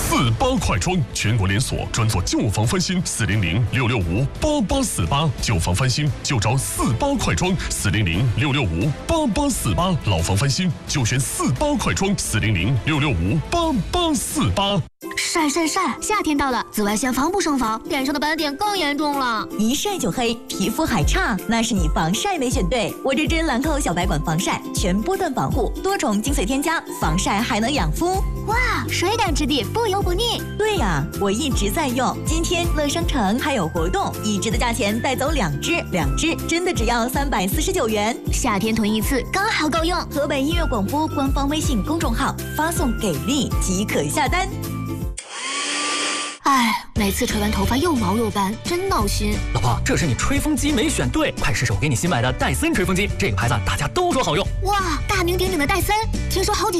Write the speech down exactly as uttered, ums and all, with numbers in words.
四八快装，全国连锁，专做旧房翻新。四零零六六五八八四八，旧房翻新就找四八快装。四零零六六五八八四八，老房翻新就选四八快装。四零零六六五八八四八。 晒晒晒！夏天到了，紫外线防不胜防，脸上的斑点更严重了。 一晒就黑，皮肤还差，那是你防晒没选对。我这支兰蔻小白管防晒，全波段防护，多重精髓添加，防晒还能养肤。 哇，水感质地，不油不腻。 对呀，我一直在用。今天乐商城还有活动，一支的价钱带走两支，两支真的只要三百四十九元。 夏天囤一次刚好够用。 河北音乐广播官方微信公众号发送给力即可下单。 哎，每次吹完头发又毛又干，真闹心。 老婆，这是你吹风机没选对，快试试我给你新买的戴森吹风机，这个牌子大家都说好用。 哇，大名鼎鼎的戴森，听说好几